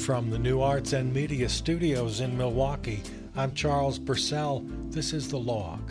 From the New Arts and Media Studios in Milwaukee, I'm Charles Purcell. This is The Log.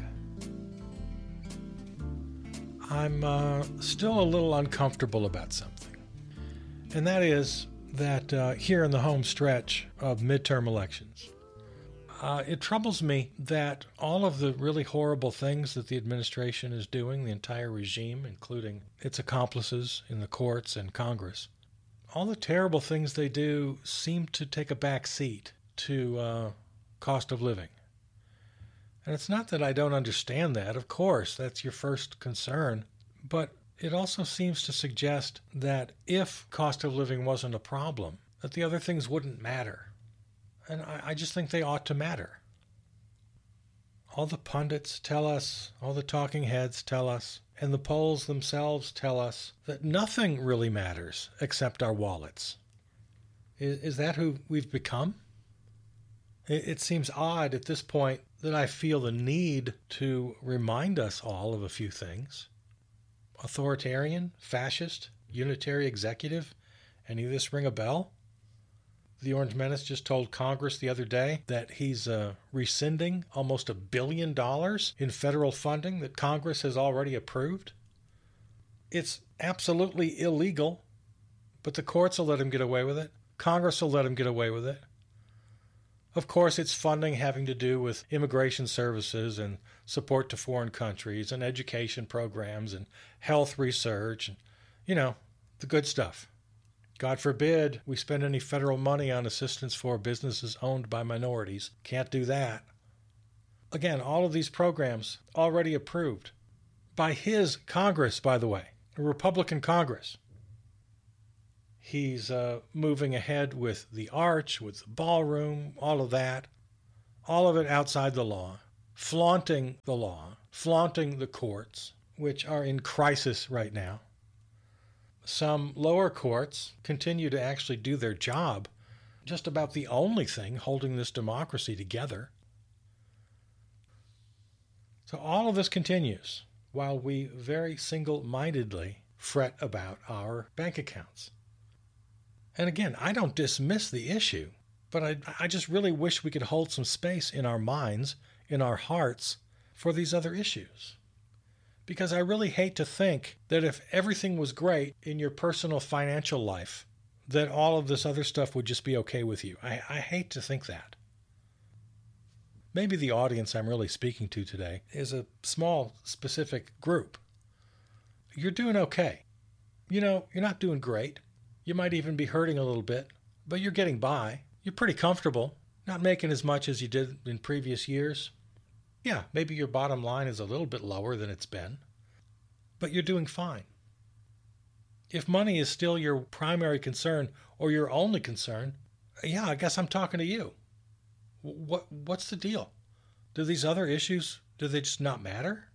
I'm still a little uncomfortable about something. And that is that here in the home stretch of midterm elections, it troubles me that all of the really horrible things that the administration is doing, the entire regime, including its accomplices in the courts and Congress, all the terrible things they do seem to take a back seat to cost of living. And it's not that I don't understand that. Of course, that's your first concern. But it also seems to suggest that if cost of living wasn't a problem, that the other things wouldn't matter. And I just think they ought to matter. All the pundits tell us, all the talking heads tell us, and the polls themselves tell us that nothing really matters except our wallets. Is that who we've become? It seems odd at this point that I feel the need to remind us all of a few things. Authoritarian, fascist, unitary executive, any of this ring a bell? The Orange Menace just told Congress the other day that he's rescinding almost $1 billion in federal funding that Congress has already approved. It's absolutely illegal, but the courts will let him get away with it. Congress will let him get away with it. Of course, it's funding having to do with immigration services and support to foreign countries and education programs and health research and, the good stuff. God forbid we spend any federal money on assistance for businesses owned by minorities. Can't do that. Again, all of these programs already approved by his Congress, by the way, a Republican Congress. He's moving ahead with the arch, with the ballroom, all of that. All of it outside the law, flaunting the law, flaunting the courts, which are in crisis right now. Some lower courts continue to actually do their job, just about the only thing holding this democracy together. So all of this continues while we very single-mindedly fret about our bank accounts. And again, I don't dismiss the issue, but I just really wish we could hold some space in our minds, in our hearts, for these other issues. Because I really hate to think that if everything was great in your personal financial life, that all of this other stuff would just be okay with you. I hate to think that. Maybe the audience I'm really speaking to today is a small, specific group. You're doing okay. You're not doing great. You might even be hurting a little bit, but you're getting by. You're pretty comfortable, not making as much as you did in previous years. Yeah, maybe your bottom line is a little bit lower than it's been, but you're doing fine. If money is still your primary concern or your only concern, yeah, I guess I'm talking to you. What's the deal? Do these other issues, do they just not matter?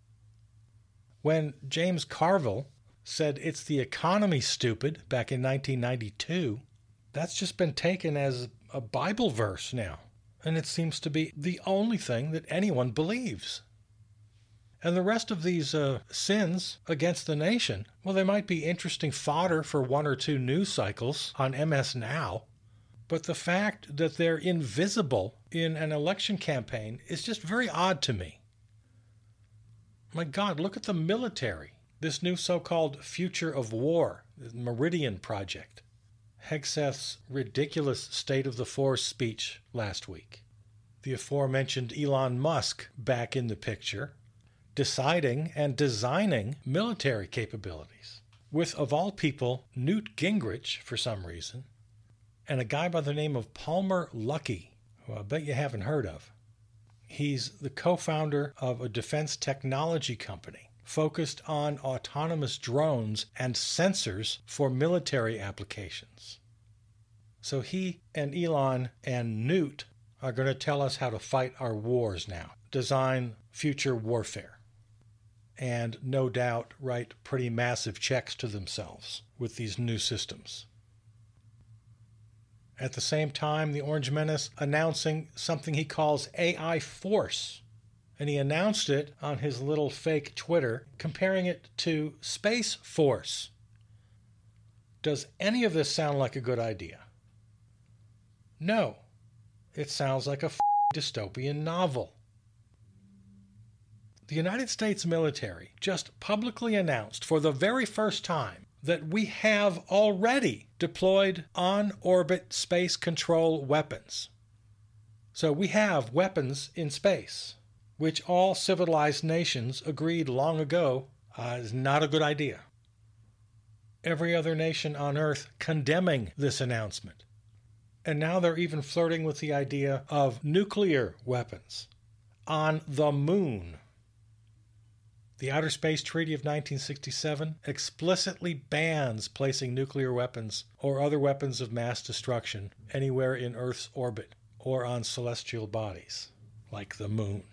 When James Carville said it's the economy, stupid, back in 1992, that's just been taken as a Bible verse now. And it seems to be the only thing that anyone believes. And the rest of these sins against the nation, well, they might be interesting fodder for one or two news cycles on MS Now, but the fact that they're invisible in an election campaign is just very odd to me. My God, look at the military, this new so-called future of war, the Meridian Project. Hegseth's ridiculous State of the Force speech last week. The aforementioned Elon Musk back in the picture, deciding and designing military capabilities. With, of all people, Newt Gingrich, for some reason, and a guy by the name of Palmer Luckey, who I bet you haven't heard of. He's the co-founder of a defense technology company focused on autonomous drones and sensors for military applications. So he and Elon and Newt are going to tell us how to fight our wars now, design future warfare, and no doubt write pretty massive checks to themselves with these new systems. At the same time, the Orange Menace announcing something he calls AI Force. And he announced it on his little fake Twitter, comparing it to Space Force. Does any of this sound like a good idea? No, it sounds like a dystopian novel. The United States military just publicly announced for the very first time that we have already deployed on-orbit space control weapons. So we have weapons in space, which all civilized nations agreed long ago is not a good idea. Every other nation on Earth condemning this announcement. And now they're even flirting with the idea of nuclear weapons on the moon. The Outer Space Treaty of 1967 explicitly bans placing nuclear weapons or other weapons of mass destruction anywhere in Earth's orbit or on celestial bodies, like the moon.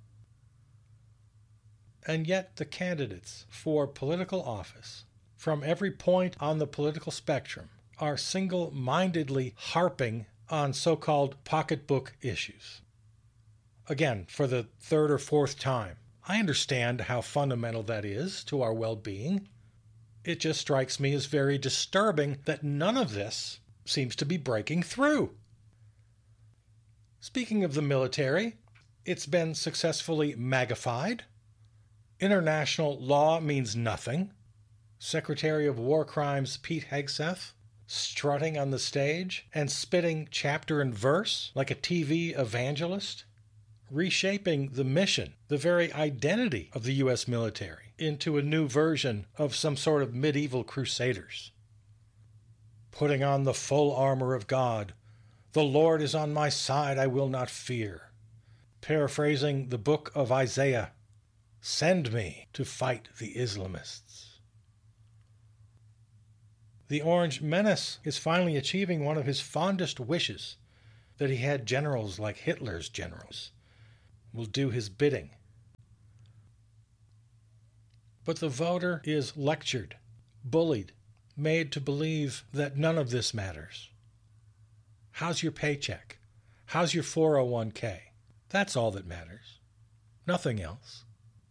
And yet the candidates for political office from every point on the political spectrum are single-mindedly harping on so-called pocketbook issues. Again, for the third or fourth time, I understand how fundamental that is to our well-being. It just strikes me as very disturbing that none of this seems to be breaking through. Speaking of the military, it's been successfully magnified. International law means nothing. Secretary of War Crimes Pete Hegseth strutting on the stage and spitting chapter and verse like a TV evangelist, reshaping the mission, the very identity of the U.S. military, into a new version of some sort of medieval crusaders. Putting on the full armor of God. The Lord is on my side, I will not fear. Paraphrasing the book of Isaiah, send me to fight the Islamists. The Orange Menace is finally achieving one of his fondest wishes, that he had generals like Hitler's generals will do his bidding. But the voter is lectured, bullied, made to believe that none of this matters. How's your paycheck? How's your 401k? That's all that matters. Nothing else.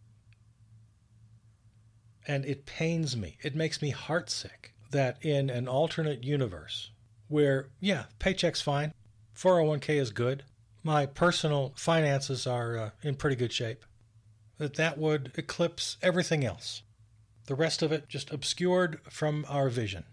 And it pains me, it makes me heartsick that in an alternate universe where, yeah, paycheck's fine, 401k is good, my personal finances are in pretty good shape, that would eclipse everything else. The rest of it just obscured from our vision.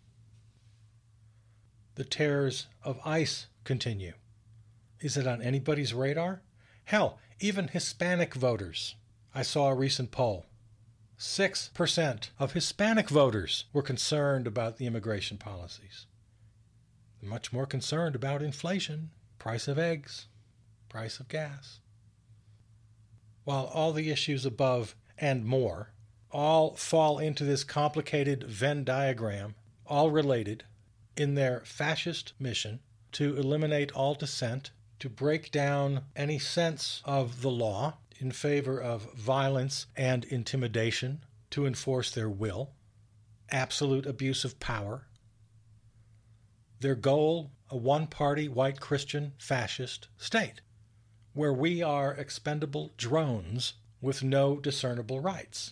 The terrors of ICE continue. Is it on anybody's radar? Hell, even Hispanic voters. I saw a recent poll. 6% of Hispanic voters were concerned about the immigration policies. Much more concerned about inflation, price of eggs, price of gas. While all the issues above and more all fall into this complicated Venn diagram, all related in their fascist mission to eliminate all dissent, to break down any sense of the law in favor of violence and intimidation to enforce their will, absolute abuse of power. Their goal, a one-party white Christian fascist state, where we are expendable drones with no discernible rights.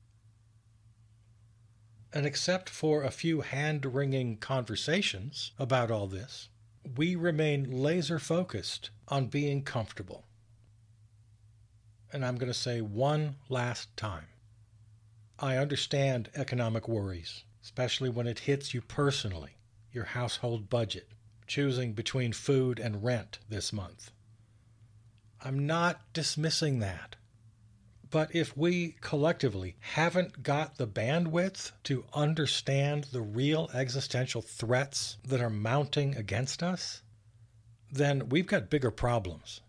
And except for a few hand-wringing conversations about all this, we remain laser-focused on being comfortable. And I'm going to say one last time, I understand economic worries, especially when it hits you personally, your household budget, choosing between food and rent this month. I'm not dismissing that. But if we collectively haven't got the bandwidth to understand the real existential threats that are mounting against us, then we've got bigger problems.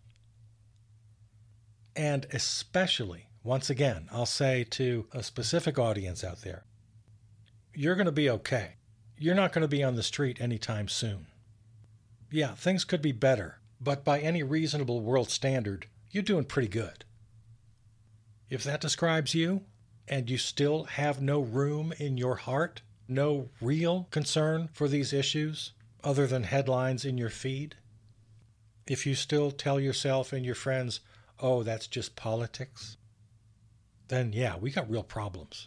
And especially, once again, I'll say to a specific audience out there, you're going to be okay. You're not going to be on the street anytime soon. Yeah, things could be better, but by any reasonable world standard, you're doing pretty good. If that describes you, and you still have no room in your heart, no real concern for these issues other than headlines in your feed, if you still tell yourself and your friends, oh, that's just politics, then yeah, we got real problems.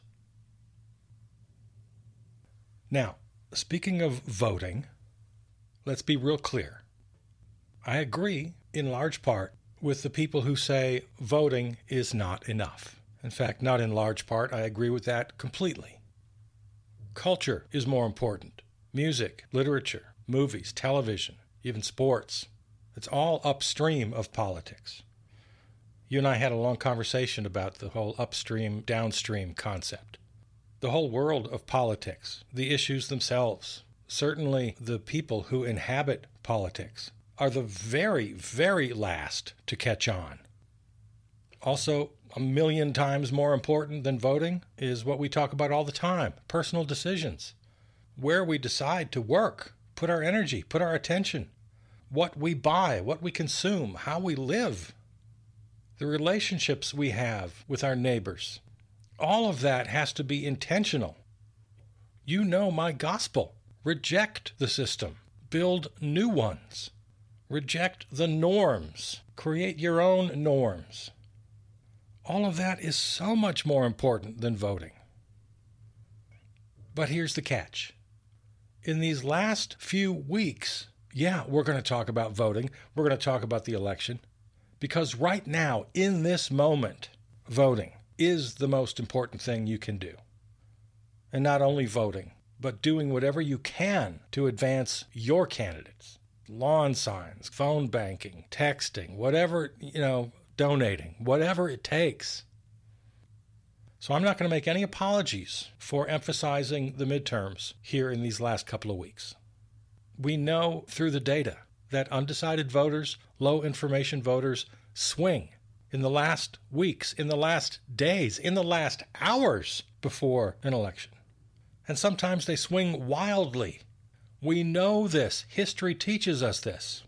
Now, speaking of voting, let's be real clear. I agree in large part with the people who say voting is not enough. In fact, not in large part, I agree with that completely. Culture is more important. Music, literature, movies, television, even sports. It's all upstream of politics. You and I had a long conversation about the whole upstream, downstream concept. The whole world of politics, the issues themselves, certainly the people who inhabit politics, are the very, very last to catch on. Also, 1,000,000 times more important than voting is what we talk about all the time, personal decisions. Where we decide to work, put our energy, put our attention, what we buy, what we consume, how we live, the relationships we have with our neighbors. All of that has to be intentional. You know my gospel. Reject the system. Build new ones. Reject the norms. Create your own norms. All of that is so much more important than voting. But here's the catch. In these last few weeks, we're going to talk about voting. We're going to talk about the election. Because right now, in this moment, voting is the most important thing you can do. And not only voting, but doing whatever you can to advance your candidates. Lawn signs, phone banking, texting, whatever, donating, whatever it takes. So I'm not going to make any apologies for emphasizing the midterms here in these last couple of weeks. We know through the data that undecided voters, low information voters swing in the last weeks, in the last days, in the last hours before an election. And sometimes they swing wildly. We know this. History teaches us this.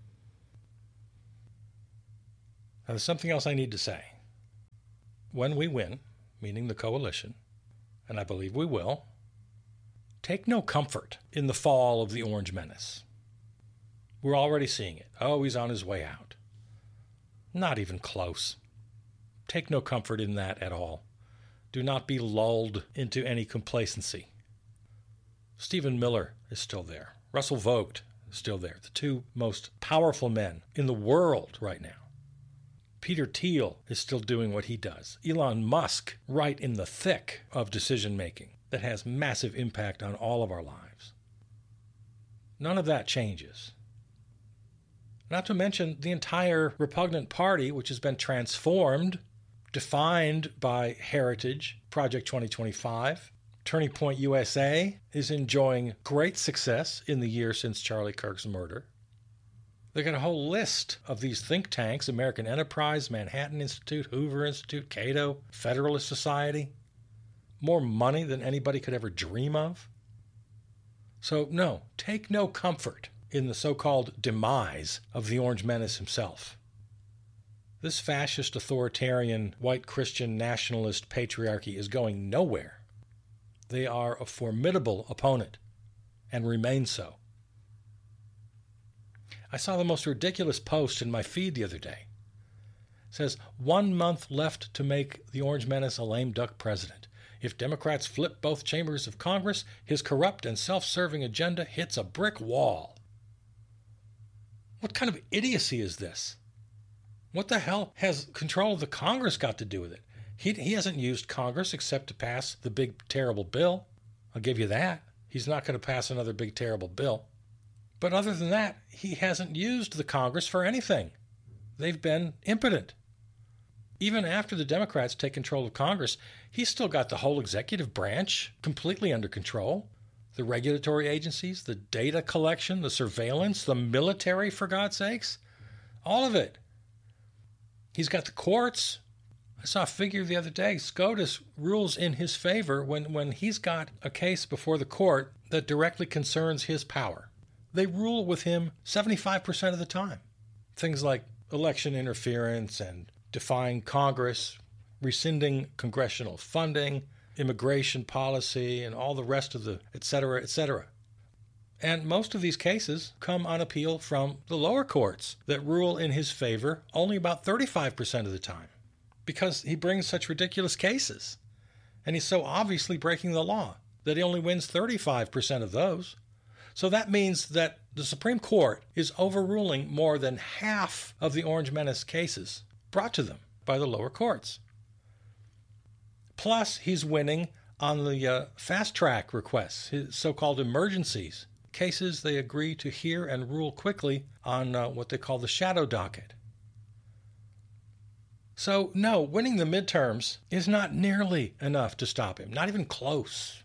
Now, there's something else I need to say. When we win, meaning the coalition, and I believe we will, take no comfort in the fall of the Orange Menace. We're already seeing it. Oh, he's on his way out. Not even close. Take no comfort in that at all. Do not be lulled into any complacency. Stephen Miller is still there. Russell Vogt is still there. The two most powerful men in the world right now. Peter Thiel is still doing what he does. Elon Musk, right in the thick of decision-making that has massive impact on all of our lives. None of that changes. Not to mention the entire repugnant party, which has been transformed, defined by Heritage, Project 2025. Turning Point USA is enjoying great success in the year since Charlie Kirk's murder. They got a whole list of these think tanks, American Enterprise, Manhattan Institute, Hoover Institute, Cato, Federalist Society. More money than anybody could ever dream of. So no, take no comfort in the so-called demise of the Orange Menace himself. This fascist, authoritarian, white Christian nationalist patriarchy is going nowhere. They are a formidable opponent and remain so. I saw the most ridiculous post in my feed the other day. It says, 1 month left to make the Orange Menace a lame duck president. If Democrats flip both chambers of Congress, his corrupt and self-serving agenda hits a brick wall. What kind of idiocy is this? What the hell has control of the Congress got to do with it? He hasn't used Congress except to pass the big, terrible bill. I'll give you that. He's not going to pass another big, terrible bill. But other than that, he hasn't used the Congress for anything. They've been impotent. Even after the Democrats take control of Congress, he's still got the whole executive branch completely under control. The regulatory agencies, the data collection, the surveillance, the military, for God's sakes. All of it. He's got the courts. I saw a figure the other day. SCOTUS rules in his favor when he's got a case before the court that directly concerns his power. They rule with him 75% of the time. Things like election interference and defying Congress, rescinding congressional funding, immigration policy, and all the rest of the et cetera, et cetera. And most of these cases come on appeal from the lower courts that rule in his favor only about 35% of the time because he brings such ridiculous cases. And he's so obviously breaking the law that he only wins 35% of those. So that means that the Supreme Court is overruling more than half of the Orange Menace cases brought to them by the lower courts. Plus, he's winning on the fast track requests, his so-called emergencies, cases they agree to hear and rule quickly on what they call the shadow docket. So, no, winning the midterms is not nearly enough to stop him, not even close.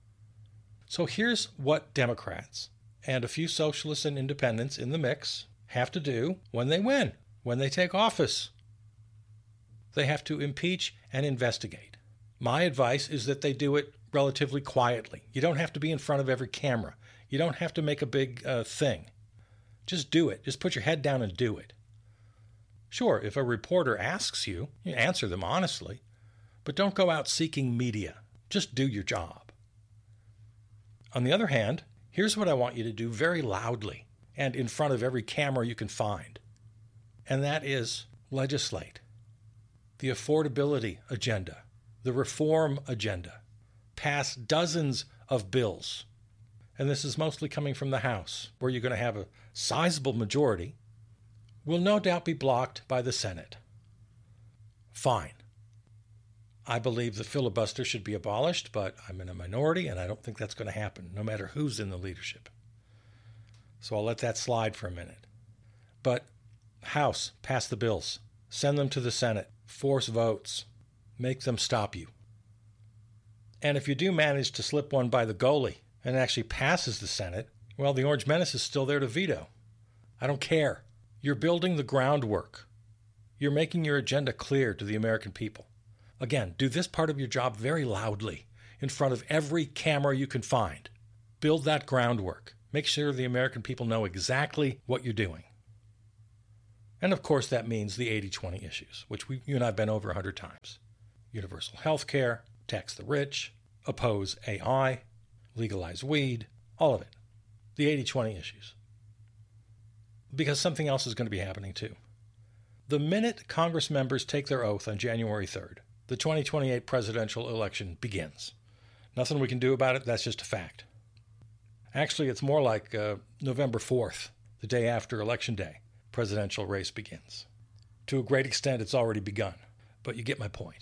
So here's what Democrats and a few socialists and independents in the mix have to do when they win, when they take office. They have to impeach and investigate. My advice is that they do it relatively quietly. You don't have to be in front of every camera. You don't have to make a big thing. Just do it. Just put your head down and do it. Sure, if a reporter asks you, you answer them honestly, but don't go out seeking media. Just do your job. On the other hand, here's what I want you to do very loudly and in front of every camera you can find, and that is legislate. The affordability agenda, the reform agenda, pass dozens of bills. And this is mostly coming from the House, where you're going to have a sizable majority, will no doubt be blocked by the Senate. Fine. I believe the filibuster should be abolished, but I'm in a minority, and I don't think that's going to happen, no matter who's in the leadership. So I'll let that slide for a minute. But House, pass the bills. Send them to the Senate. Force votes. Make them stop you. And if you do manage to slip one by the goalie and it actually passes the Senate, well, the Orange Menace is still there to veto. I don't care. You're building the groundwork. You're making your agenda clear to the American people. Again, do this part of your job very loudly, in front of every camera you can find. Build that groundwork. Make sure the American people know exactly what you're doing. And of course, that means the 80-20 issues, which you and I have been over 100 times. Universal health care, tax the rich, oppose AI, legalize weed, all of it. The 80-20 issues. Because something else is going to be happening too. The minute Congress members take their oath on January 3rd, the 2028 presidential election begins. Nothing we can do about it, that's just a fact. Actually, it's more like November 4th, the day after Election Day, presidential race begins. To a great extent, it's already begun, but you get my point.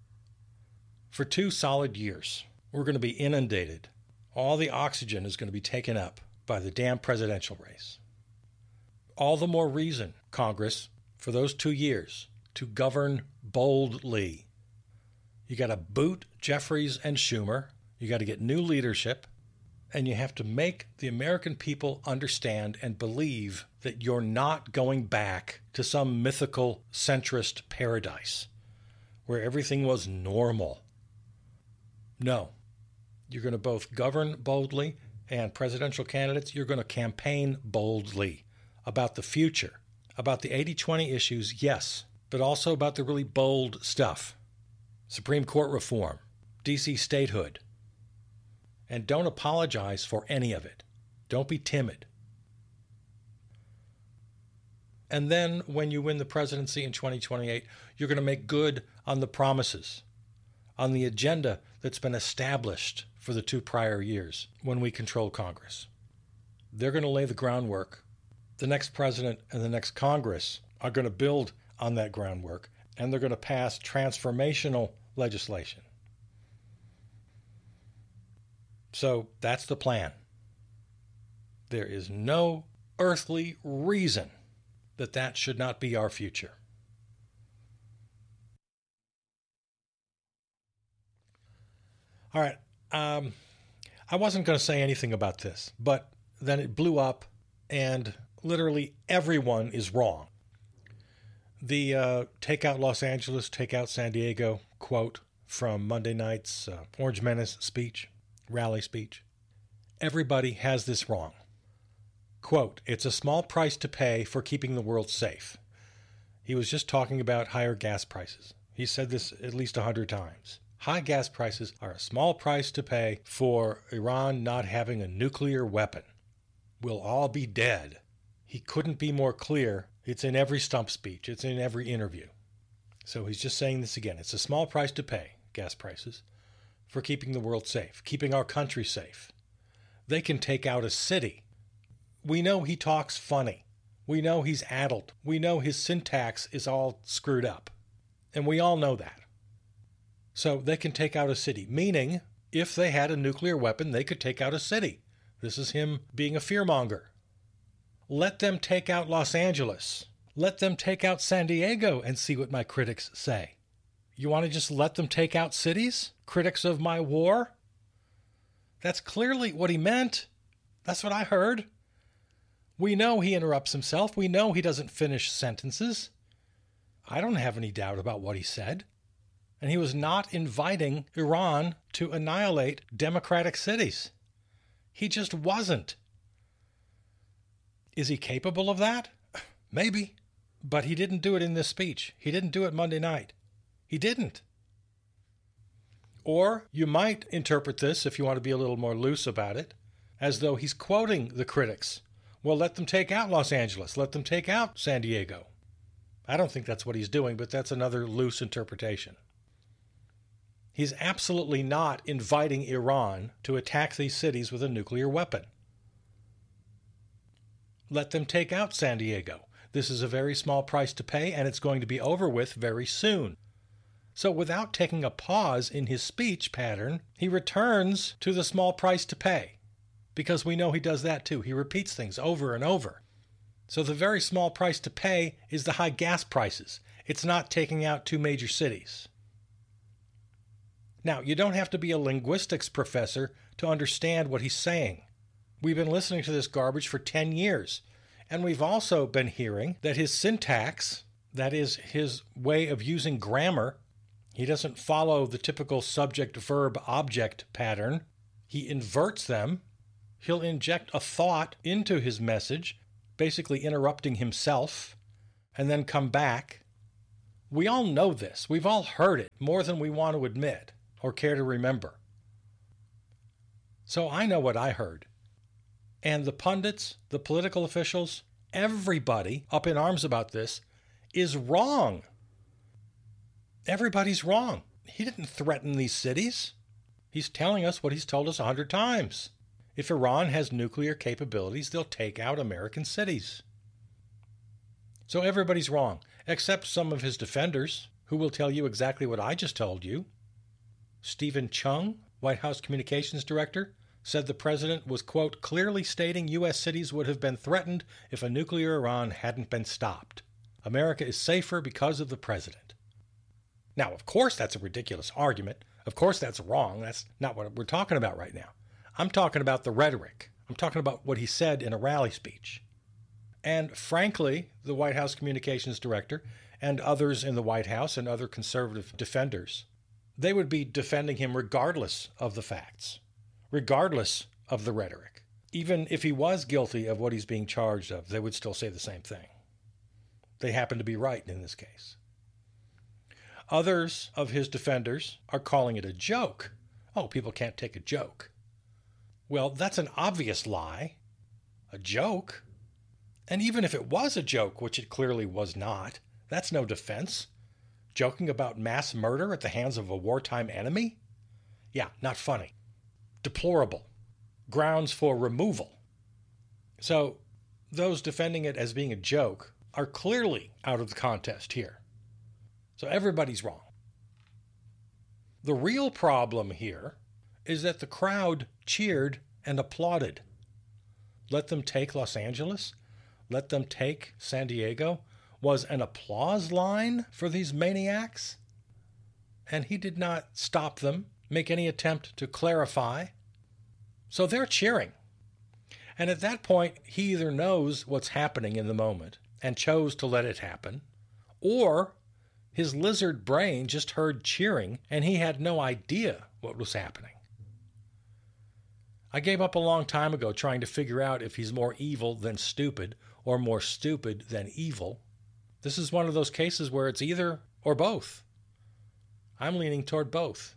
For 2 solid years, we're going to be inundated. All the oxygen is going to be taken up by the damn presidential race. All the more reason, Congress, for those 2 years, to govern boldly. You got to boot Jeffries and Schumer. You got to get new leadership. And you have to make the American people understand and believe that you're not going back to some mythical centrist paradise where everything was normal. No. You're going to both govern boldly, and presidential candidates, you're going to campaign boldly about the future, about the 80-20 issues, yes, but also about the really bold stuff. Supreme Court reform, D.C. statehood. And don't apologize for any of it. Don't be timid. And then when you win the presidency in 2028, you're going to make good on the promises, on the agenda that's been established for the 2 prior years when we control Congress. They're going to lay the groundwork. The next president and the next Congress are going to build on that groundwork, and they're going to pass transformational legislation. So that's the plan. There is no earthly reason that that should not be our future. All right. I wasn't going to say anything about this, but then it blew up, and literally everyone is wrong. The Take Out Los Angeles, Take Out San Diego quote from Monday night's Orange Menace speech, rally speech. Everybody has this wrong. Quote, "It's a small price to pay for keeping the world safe." He was just talking about higher gas prices. He said this at least 100 times. High gas prices are a small price to pay for Iran not having a nuclear weapon. We'll all be dead. He couldn't be more clear. It's in every stump speech. It's in every interview. So he's just saying this again. It's a small price to pay, gas prices, for keeping the world safe, keeping our country safe. they can take out a city. We know he talks funny. We know he's addled. We know his syntax is all screwed up. And we all know that. So they can take out a city, meaning if they had a nuclear weapon, they could take out a city. This is him being a fearmonger. Let them take out Los Angeles. Let them take out San Diego and see what my critics say. You want to just let them take out cities? Critics of my war? That's clearly what he meant. That's what I heard. We know he interrupts himself. We know he doesn't finish sentences. I don't have any doubt about what he said. And he was not inviting Iran to annihilate democratic cities. He just wasn't. Is he capable of that? Maybe. But he didn't do it in this speech. He didn't do it Monday night. He didn't. Or you might interpret this, if you want to be a little more loose about it, as though he's quoting the critics. Well, let them take out Los Angeles. Let them take out San Diego. I don't think that's what he's doing, but that's another loose interpretation. He's absolutely not inviting Iran to attack these cities with a nuclear weapon. Let them take out San Diego. This is a very small price to pay, and it's going to be over with very soon. So without taking a pause in his speech pattern, he returns to the small price to pay. Because we know he does that too. He repeats things over and over. So the very small price to pay is the high gas prices. It's not taking out two major cities. Now, you don't have to be a linguistics professor to understand what he's saying. We've been listening to this garbage for 10 years, and we've also been hearing that his syntax, that is his way of using grammar, he doesn't follow the typical subject-verb-object pattern. He inverts them. He'll inject a thought into his message, basically interrupting himself, and then come back. We all know this. We've all heard it more than we want to admit or care to remember. So I know what I heard. And the pundits, the political officials, everybody up in arms about this is wrong. Everybody's wrong. He didn't threaten these cities. He's telling us what he's told us 100 times. If Iran has nuclear capabilities, they'll take out American cities. So everybody's wrong, except some of his defenders, who will tell you exactly what I just told you. Stephen Chung, White House Communications Director, said the president was, quote, clearly stating U.S. cities would have been threatened if a nuclear Iran hadn't been stopped. America is safer because of the president. Now, of course, that's a ridiculous argument. Of course, that's wrong. That's not what we're talking about right now. I'm talking about the rhetoric. I'm talking about what he said in a rally speech. And frankly, the White House Communications Director and others in the White House and other conservative defenders, they would be defending him regardless of the facts, regardless of the rhetoric. Even if he was guilty of what he's being charged of, they would still say the same thing. They happen to be right in this case. Others of his defenders are calling it a joke. Oh, people can't take a joke. Well, that's an obvious lie. A joke? And even if it was a joke, which it clearly was not, that's no defense. Joking about mass murder at the hands of a wartime enemy? Yeah, not funny. Deplorable. Grounds for removal. So, those defending it as being a joke are clearly out of the contest here. So everybody's wrong. The real problem here is that the crowd cheered and applauded. Let them take Los Angeles, let them take San Diego, was an applause line for these maniacs. And he did not stop them, make any attempt to clarify. So they're cheering. And at that point, he either knows what's happening in the moment and chose to let it happen, or his lizard brain just heard cheering and he had no idea what was happening. I gave up a long time ago trying to figure out if he's more evil than stupid or more stupid than evil. This is one of those cases where it's either or both. I'm leaning toward both.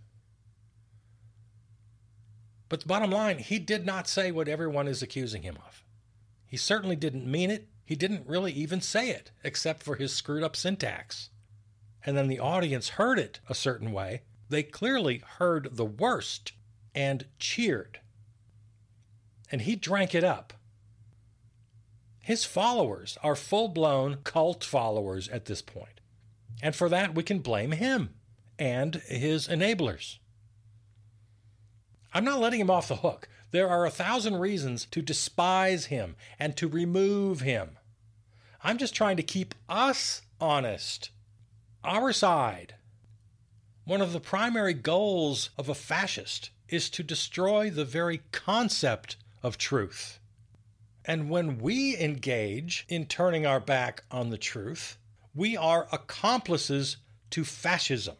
But the bottom line, he did not say what everyone is accusing him of. He certainly didn't mean it. He didn't really even say it, except for his screwed up syntax. And then the audience heard it a certain way. They clearly heard the worst and cheered. and he drank it up. His followers are full-blown cult followers at this point. And for that, we can blame him and his enablers. I'm not letting him off the hook. There are 1,000 reasons to despise him and to remove him. I'm just trying to keep us honest. Our side. One of the primary goals of a fascist is to destroy the very concept of truth. And when we engage in turning our back on the truth, we are accomplices to fascism.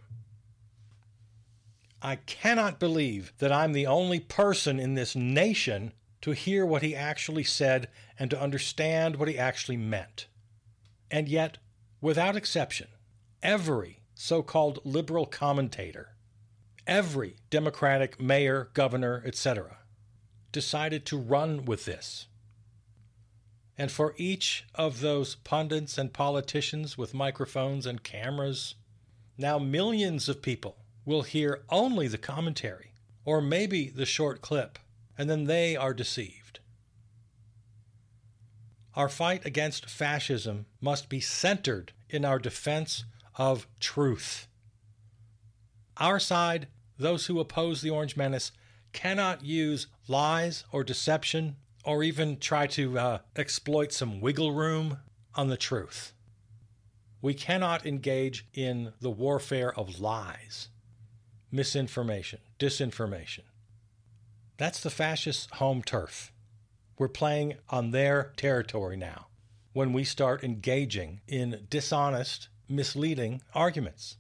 I cannot believe that I'm the only person in this nation to hear what he actually said and to understand what he actually meant. And yet, without exception, every so-called liberal commentator, every Democratic mayor, governor, etc., decided to run with this. And for each of those pundits and politicians with microphones and cameras, now millions of people will hear only the commentary, or maybe the short clip, and then they are deceived. Our fight against fascism must be centered in our defense of truth. Our side, those who oppose the Orange Menace, cannot use lies or deception or even try to exploit some wiggle room on the truth. We cannot engage in the warfare of lies, misinformation, disinformation. That's the fascists' home turf. We're playing on their territory now when we start engaging in dishonest, misleading arguments.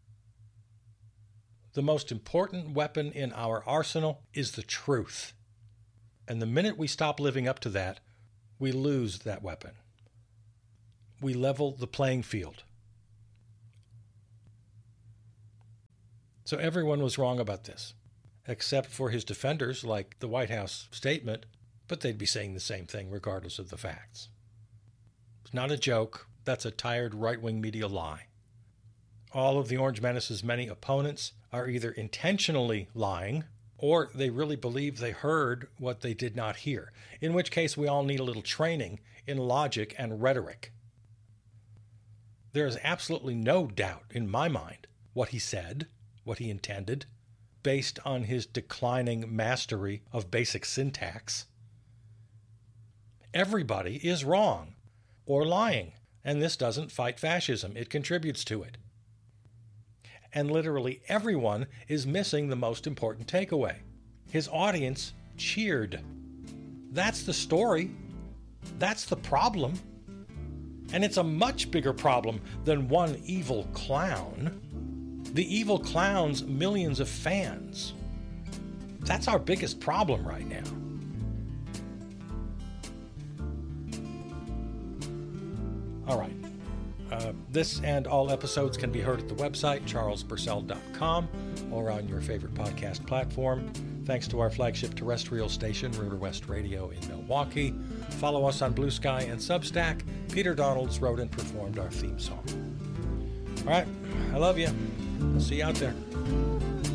The most important weapon in our arsenal is the truth. And the minute we stop living up to that, we lose that weapon. We level the playing field. So everyone was wrong about this, except for his defenders, like the White House statement, but they'd be saying the same thing regardless of the facts. It's not a joke. That's a tired right-wing media lie. All of the Orange Menace's many opponents are either intentionally lying or they really believe they heard what they did not hear, in which case we all need a little training in logic and rhetoric. There is absolutely no doubt in my mind what he said, what he intended, based on his declining mastery of basic syntax. Everybody is wrong or lying, and this doesn't fight fascism. It contributes to it. And literally everyone is missing the most important takeaway. His audience cheered. That's the story. That's the problem. And it's a much bigger problem than one evil clown. The evil clown's millions of fans. That's our biggest problem right now. All right. This and all episodes can be heard at the website, charlespurcell.com, or on your favorite podcast platform. Thanks to our flagship terrestrial station, River West Radio in Milwaukee. Follow us on Blue Sky and Substack. Peter Donalds wrote and performed our theme song. All right. I love you. I'll see you out there.